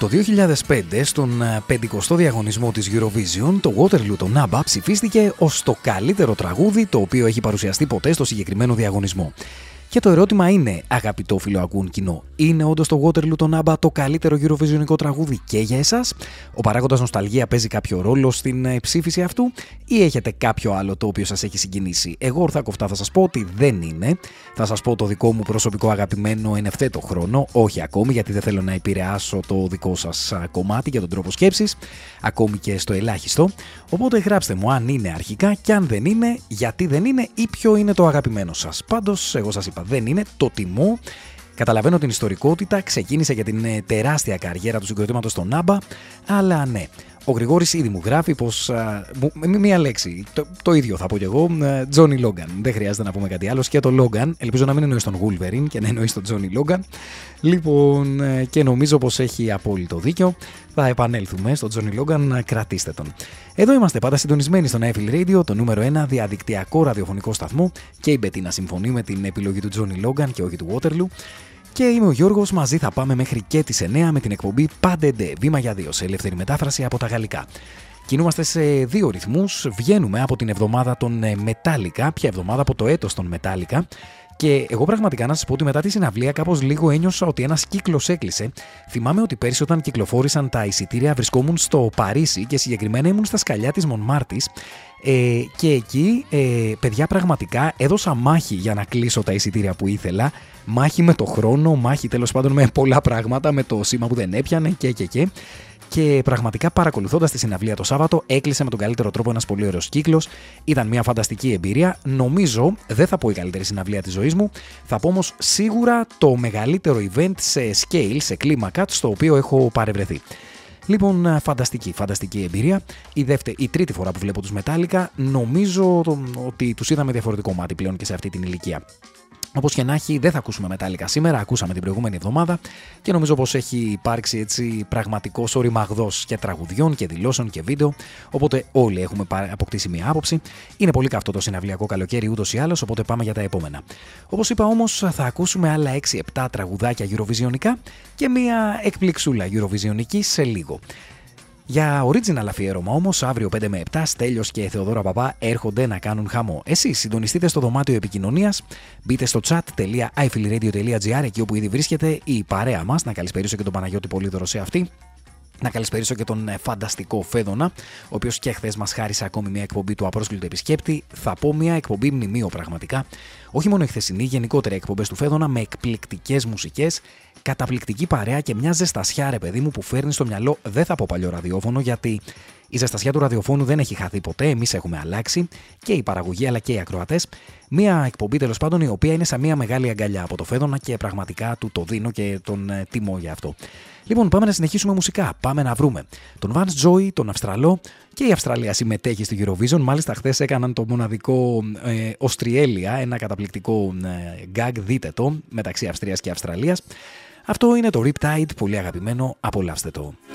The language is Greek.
Το 2005, στον 50ο διαγωνισμό της Eurovision, το Waterloo των ABBA ψηφίστηκε ως το καλύτερο τραγούδι το οποίο έχει παρουσιαστεί ποτέ στο συγκεκριμένο διαγωνισμό. Και το ερώτημα είναι, αγαπητό φιλοακούν κοινό, είναι όντως το Waterloo των ABBA το καλύτερο Eurovisionικό τραγούδι και για εσάς? Ο παράγοντας νοσταλγία παίζει κάποιο ρόλο στην ψήφιση αυτού ή έχετε κάποιο άλλο το οποίο σας έχει συγκινήσει? Εγώ ορθάκοφτα θα σας πω ότι δεν είναι. Θα σας πω το δικό μου προσωπικό αγαπημένο εν ευθέτω χρόνο, όχι ακόμη, γιατί δεν θέλω να επηρεάσω το δικό σας κομμάτι για τον τρόπο σκέψης, ακόμη και στο ελάχιστο. Οπότε γράψτε μου αν είναι αρχικά και αν δεν είναι, γιατί δεν είναι ή ποιο είναι το αγαπημένο σας. Πάντως, εγώ σας είπα, δεν είναι, το τιμώ. Καταλαβαίνω την ιστορικότητα, ξεκίνησε για την τεράστια καριέρα του συγκροτήματος των ABBA, αλλά ναι. Ο Γρηγόρης ήδη μου γράφει πως. Μία λέξη. Το ίδιο θα πω κι εγώ. Τζόνι Λόγκαν. Δεν χρειάζεται να πούμε κάτι άλλο. Και το Λόγκαν. Ελπίζω να μην εννοείς τον Wolverine και να εννοείς τον Τζόνι Λόγκαν. Λοιπόν, και νομίζω πως έχει απόλυτο δίκιο. Θα επανέλθουμε στον Τζόνι Λόγκαν. Κρατήστε τον. Εδώ είμαστε πάντα συντονισμένοι στον Eiffel Radio, το νούμερο 1 διαδικτυακό ραδιοφωνικό σταθμό. Και η Μπετίνα συμφωνεί με την επιλογή του Τζόνι Λόγκαν και όχι του Waterloo. Και είμαι ο Γιώργος, μαζί θα πάμε μέχρι και τις 9 με την εκπομπή Πάντεντε, βήμα για δύο, σε ελεύθερη μετάφραση από τα γαλλικά. Κινούμαστε σε δύο ρυθμούς, βγαίνουμε από την εβδομάδα των Metallica, ποια εβδομάδα, από το έτος των Metallica. Και εγώ πραγματικά να σας πω ότι μετά τη συναυλία κάπως λίγο ένιωσα ότι ένας κύκλος έκλεισε. Θυμάμαι ότι πέρυσι όταν κυκλοφόρησαν τα εισιτήρια βρισκόμουν στο Παρίσι και συγκεκριμένα ήμουν στα σκαλιά της Μονμάρτης. Και εκεί, παιδιά, πραγματικά έδωσα μάχη για να κλείσω τα εισιτήρια που ήθελα. Μάχη με το χρόνο, μάχη τέλος πάντων με πολλά πράγματα, με το σήμα που δεν έπιανε και. Και πραγματικά παρακολουθώντας τη συναυλία το Σάββατο, έκλεισε με τον καλύτερο τρόπο ένας πολύ ωραίος κύκλος. Ήταν μια φανταστική εμπειρία. Νομίζω, δεν θα πω η καλύτερη συναυλία της ζωής μου, θα πω όμως σίγουρα το μεγαλύτερο event σε scale, σε κλίμακα, στο οποίο έχω παρευρεθεί. Λοιπόν, φανταστική εμπειρία. Η τρίτη φορά που βλέπω τους Metallica, νομίζω ότι τους είδαμε διαφορετικό μάτι πλέον και σε αυτή την ηλικία. Όπως και να έχει, δεν θα ακούσουμε Metallica σήμερα, ακούσαμε την προηγούμενη εβδομάδα και νομίζω πως έχει υπάρξει έτσι πραγματικός οριμαγδός και τραγουδιών και δηλώσεων και βίντεο, οπότε όλοι έχουμε αποκτήσει μια άποψη. Είναι πολύ καυτό το συναυλιακό καλοκαίρι ούτως ή άλλως, οπότε πάμε για τα επόμενα. Όπως είπα όμως, θα ακούσουμε άλλα 6-7 τραγουδάκια Eurovisionικά και μια εκπληξούλα Eurovisionική σε λίγο. Για original αφιέρωμα όμως, αύριο 5 με 7, Στέλιος και Θεοδόρα Παπά έρχονται να κάνουν χαμό. Εσείς συντονιστείτε στο δωμάτιο επικοινωνίας, μπείτε στο chat.ifilradio.gr, εκεί όπου ήδη βρίσκεται η παρέα μας. Να καλησπερίσω και τον Παναγιώτη Πολύδωρο σε αυτή. Να καλησπερίσω και τον φανταστικό Φέδωνα, ο οποίος και χθες μας χάρισε ακόμη μια εκπομπή του Απρόσκλητου Επισκέπτη. Θα πω μια εκπομπή μνημείο πραγματικά. Όχι μόνο η χθεσινή, γενικότερα εκπομπές του Φέδωνα με εκπληκτικές μουσικές, καταπληκτική παρέα και μια ζεστασιά, ρε παιδί μου, που φέρνει στο μυαλό. Δεν θα πω παλιό ραδιόφωνο, γιατί η ζεστασιά του ραδιοφώνου δεν έχει χαθεί ποτέ. Εμείς έχουμε αλλάξει και η παραγωγή αλλά και οι ακροατές. Μια εκπομπή τέλος πάντων η οποία είναι σαν μια μεγάλη αγκαλιά από το Φέδωνα και πραγματικά του το δίνω και τον τιμώ για αυτό. Λοιπόν, πάμε να συνεχίσουμε μουσικά. Πάμε να βρούμε τον Vance Joy, τον Αυστραλό, και η Αυστραλία συμμετέχει στη Eurovision. Μάλιστα, χθες έκαναν το μοναδικό Οστριέλια, ένα καταπληκτικό gag, δείτε το, μεταξύ Αυστρίας και Αυστραλίας. Αυτό είναι το Riptide, πολύ αγαπημένο, απολαύστε το.